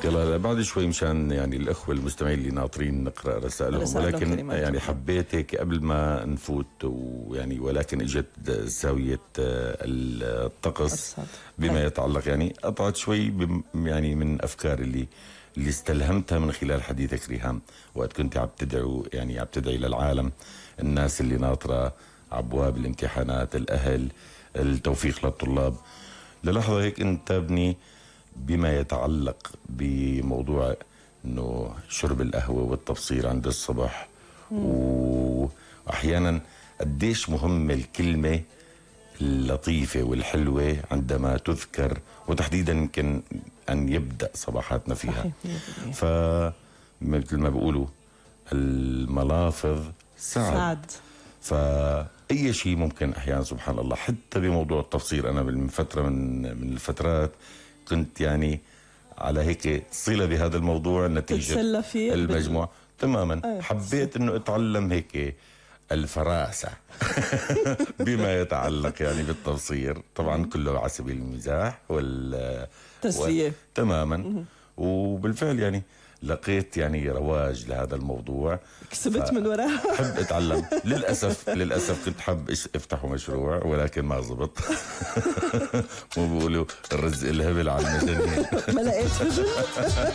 يلا بعد شوي مشان يعني الأخوة المستمعين اللي ناطرين نقرأ رسائلهم، ولكن يعني حبيت هيك قبل ما نفوت ويعني ولكن اجت زاوية الطقس بما يتعلق يعني قطعت شوي يعني من أفكار اللي استلهمتها من خلال حديثك ريهام وقت كنت عم تدعو يعني عم تدعي للعالم، الناس اللي ناطرة أبواب الامتحانات، الأهل، التوفيق للطلاب. للحظة هيك انتابني بما يتعلق بموضوع انه شرب القهوة والتبصير عند الصبح، واحيانا قديش مهمة الكلمة اللطيفة والحلوة عندما تذكر، وتحديدا يمكن ان يبدأ صباحاتنا فيها. فمثل ما بيقولوا الملافظ سعد. فأي شيء ممكن أحيانا سبحان الله، حتى بموضوع التبصير. أنا من فترة من الفترات كنت يعني على هيك صلة بهذا الموضوع نتيجة المجموع تماما. حبيت أنه أتعلم هيك الفراسة بما يتعلق يعني بالتبصير، طبعا كله على سبيل المزاح والتسلية تماما. وبالفعل يعني لقيت يعني رواج لهذا الموضوع، كسبت من وراه. حب اتعلم. للاسف كنت حب افتحوا مشروع ولكن ما زبط. مو بيقولوا الرزق الهبل على المجانين. ما لقيت